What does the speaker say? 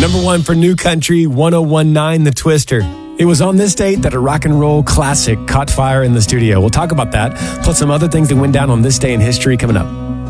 Number one for New Country, 1019 The Twister. It was on this date that a rock and roll classic caught fire in the studio. We'll talk about that, plus some other things that went down on this day in history coming up.